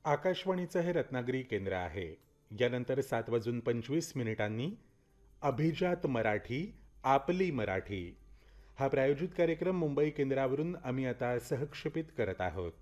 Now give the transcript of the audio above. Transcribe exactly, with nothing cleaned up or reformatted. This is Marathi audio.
आकाशवाणीचं हे रत्नागिरी केंद्र आहे. यानंतर सात वाजून पंचवीस मिनिटांनी अभिजात मराठी, आपली मराठी हा प्रायोजित कार्यक्रम मुंबई केंद्रावरून आम्ही आता सहक्षेपित करत आहोत.